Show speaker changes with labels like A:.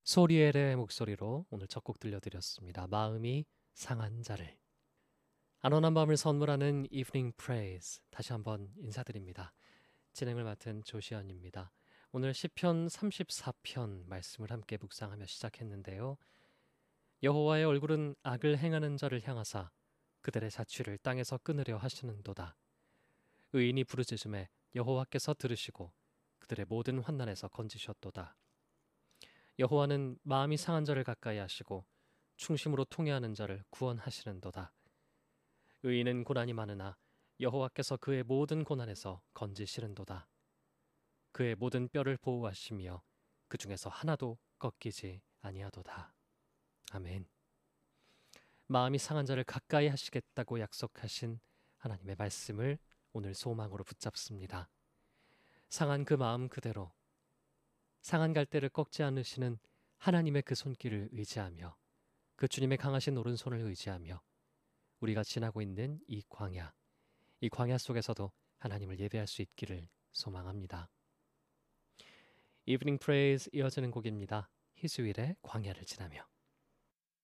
A: 소리엘의 목소리로 오늘 첫 곡 들려드렸습니다. 마음이 상한 자를. 안원한 밤을 선물하는 Evening Praise 다시 한번 인사드립니다. 진행을 맡은 조시연입니다. 오늘 시편 34편 말씀을 함께 묵상하며 시작했는데요. 여호와의 얼굴은 악을 행하는 자를 향하사 그들의 자취를 땅에서 끊으려 하시는도다. 의인이 부르짖음에 여호와께서 들으시고 그들의 모든 환난에서 건지셨도다. 여호와는 마음이 상한 자를 가까이 하시고 충심으로 통회하는 자를 구원하시는도다. 의인은 고난이 많으나 여호와께서 그의 모든 고난에서 건지시는도다. 그의 모든 뼈를 보호하시며 그 중에서 하나도 꺾이지 아니하도다. 아멘. 마음이 상한 자를 가까이 하시겠다고 약속하신 하나님의 말씀을 오늘 소망으로 붙잡습니다. 상한 그 마음 그대로 상한 갈대를 꺾지 않으시는 하나님의 그 손길을 의지하며 그 주님의 강하신 오른손을 의지하며 우리가 지나고 있는 이 광야 속에서도 하나님을 예배할 수 있기를 소망합니다. 이브닝 프레이즈 이어지는 곡입니다. 히즈윌의 광야를 지나며.